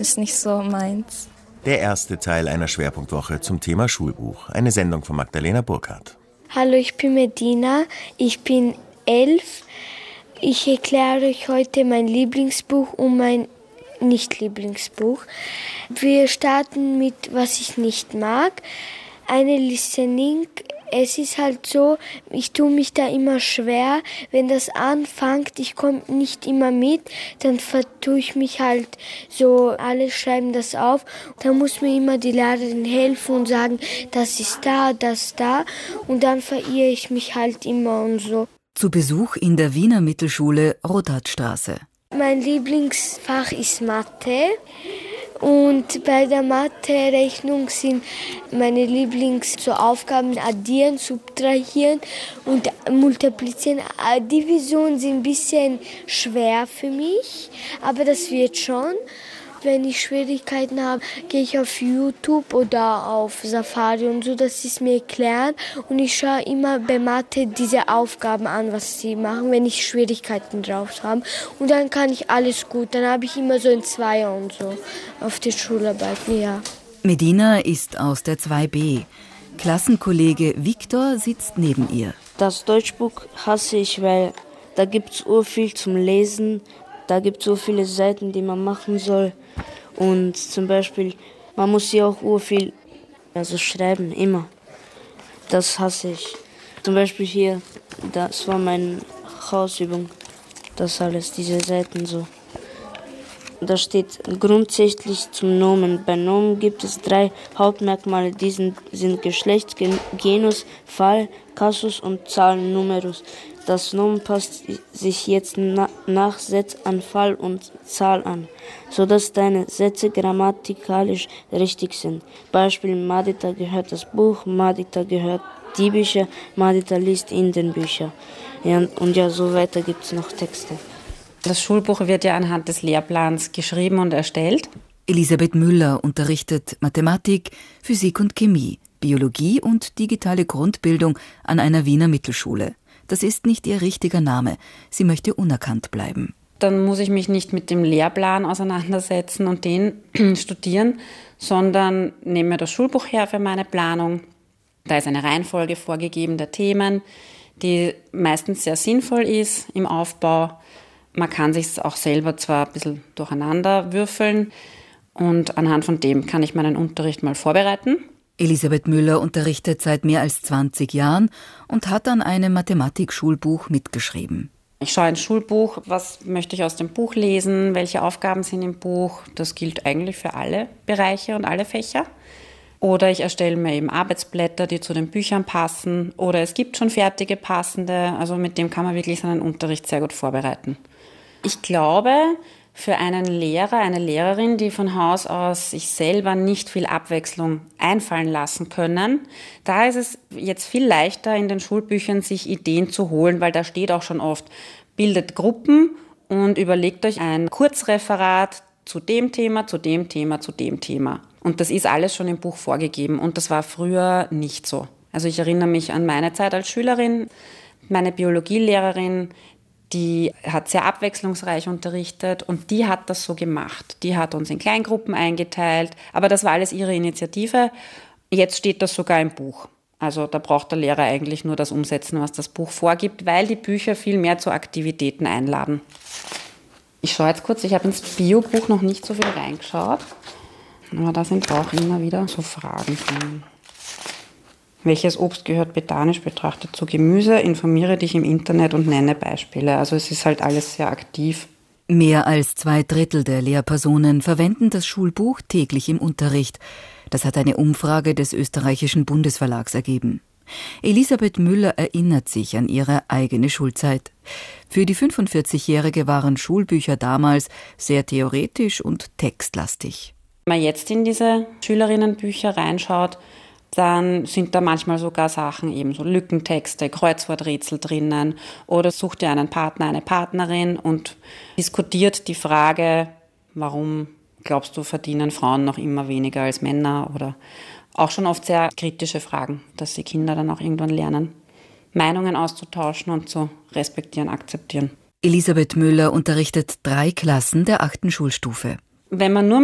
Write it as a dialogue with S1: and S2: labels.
S1: ist nicht so meins.
S2: Der erste Teil einer Schwerpunktwoche zum Thema Schulbuch. Eine Sendung von Magdalena Burkhardt.
S3: Hallo, ich bin Medina, ich bin 11. Ich erkläre euch heute mein Lieblingsbuch und mein Nicht-Lieblingsbuch. Wir starten mit, was ich nicht mag. Eine Listening. Es ist halt so, ich tue mich da immer schwer, wenn das anfängt, ich komme nicht immer mit, dann vertue ich mich halt so, alle schreiben das auf. Dann muss mir immer die Lehrerin helfen und sagen, das ist da, das da, und dann verirre ich mich halt immer und so.
S4: Zu Besuch in der Wiener Mittelschule Rodhatstraße.
S3: Mein Lieblingsfach ist Mathe. Und bei der Mathe-Rechnung sind meine Lieblingsaufgaben addieren, subtrahieren und multiplizieren. Division sind ein bisschen schwer für mich, aber das wird schon. Wenn ich Schwierigkeiten habe, gehe ich auf YouTube oder auf Safari und so, dass sie es mir erklären. Und ich schaue immer bei Mathe diese Aufgaben an, was sie machen, wenn ich Schwierigkeiten drauf habe. Und dann kann ich alles gut. Dann habe ich immer so ein Zweier und so auf die Schularbeiten, ja.
S4: Medina ist aus der 2b. Klassenkollege Viktor sitzt neben ihr.
S5: Das Deutschbuch hasse ich, weil da gibt es urviel zum Lesen. Da gibt es so viele Seiten, die man machen soll. Und zum Beispiel, man muss hier auch urviel schreiben, immer. Das hasse ich. Zum Beispiel hier, das war meine Hausübung. Das alles, diese Seiten so. Da steht grundsätzlich zum Nomen. Bei Nomen gibt es 3 Hauptmerkmale. Die sind Geschlecht, Genus, Fall, Kasus und Zahl, Numerus. Das Nomen passt sich jetzt nach Satz an Fall und Zahl an, sodass deine Sätze grammatikalisch richtig sind. Beispiel: Madita gehört das Buch, Madita gehört die Bücher, Madita liest in den Büchern. Ja, und ja, so weiter gibt es noch Texte.
S6: Das Schulbuch wird ja anhand des Lehrplans geschrieben und erstellt.
S4: Elisabeth Müller unterrichtet Mathematik, Physik und Chemie, Biologie und digitale Grundbildung an einer Wiener Mittelschule. Das ist nicht ihr richtiger Name. Sie möchte unerkannt bleiben.
S6: Dann muss ich mich nicht mit dem Lehrplan auseinandersetzen und den studieren, sondern nehme mir das Schulbuch her für meine Planung. Da ist eine Reihenfolge vorgegeben der Themen, die meistens sehr sinnvoll ist im Aufbau. Man kann sich auch selber zwar ein bisschen durcheinander würfeln und anhand von dem kann ich meinen Unterricht mal vorbereiten.
S4: Elisabeth Müller unterrichtet seit mehr als 20 Jahren und hat an einem Mathematikschulbuch mitgeschrieben.
S6: Ich schaue ins Schulbuch, was möchte ich aus dem Buch lesen, welche Aufgaben sind im Buch. Das gilt eigentlich für alle Bereiche und alle Fächer. Oder ich erstelle mir eben Arbeitsblätter, die zu den Büchern passen. Oder es gibt schon fertige passende, also mit dem kann man wirklich seinen Unterricht sehr gut vorbereiten. Ich glaube, für einen Lehrer, eine Lehrerin, die von Haus aus sich selber nicht viel Abwechslung einfallen lassen können, da ist es jetzt viel leichter, in den Schulbüchern sich Ideen zu holen, weil da steht auch schon oft, bildet Gruppen und überlegt euch ein Kurzreferat zu dem Thema, zu dem Thema, zu dem Thema. Und das ist alles schon im Buch vorgegeben und das war früher nicht so. Also ich erinnere mich an meine Zeit als Schülerin, meine Biologielehrerin, die hat sehr abwechslungsreich unterrichtet und die hat das so gemacht. Die hat uns in Kleingruppen eingeteilt, aber das war alles ihre Initiative. Jetzt steht das sogar im Buch. Also da braucht der Lehrer eigentlich nur das umsetzen, was das Buch vorgibt, weil die Bücher viel mehr zu Aktivitäten einladen. Ich schaue jetzt kurz, ich habe ins Biobuch noch nicht so viel reingeschaut, aber da sind auch immer wieder so Fragen drin. Welches Obst gehört botanisch betrachtet zu Gemüse? Informiere dich im Internet und nenne Beispiele. Also es ist halt alles sehr aktiv.
S4: Mehr als 2/3 der Lehrpersonen verwenden das Schulbuch täglich im Unterricht. Das hat eine Umfrage des österreichischen Bundesverlags ergeben. Elisabeth Müller erinnert sich an ihre eigene Schulzeit. Für die 45-Jährige waren Schulbücher damals sehr theoretisch und textlastig.
S6: Wenn man jetzt in diese Schülerinnenbücher reinschaut, dann sind da manchmal sogar Sachen, eben so Lückentexte, Kreuzworträtsel drinnen oder sucht ihr einen Partner, eine Partnerin und diskutiert die Frage, warum glaubst du, verdienen Frauen noch immer weniger als Männer, oder auch schon oft sehr kritische Fragen, dass die Kinder dann auch irgendwann lernen, Meinungen auszutauschen und zu respektieren, akzeptieren.
S4: Elisabeth Müller unterrichtet 3 Klassen der 8. Schulstufe.
S6: Wenn man nur